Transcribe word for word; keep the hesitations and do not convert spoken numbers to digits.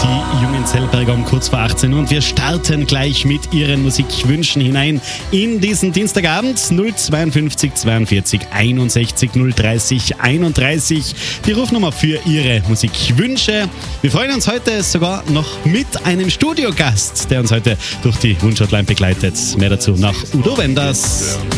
die jungen Zellberger um kurz vor achtzehn Uhr und wir starten gleich mit ihren Musikwünschen hinein in diesen Dienstagabend. null zweiundfünfzig zweiundvierzig einundsechzig null dreißig einunddreißig, die Rufnummer für ihre Musikwünsche. Wir freuen uns heute sogar noch mit einem Studiogast, der uns heute durch die Wunschhotline begleitet. Mehr dazu nach Udo Wenders.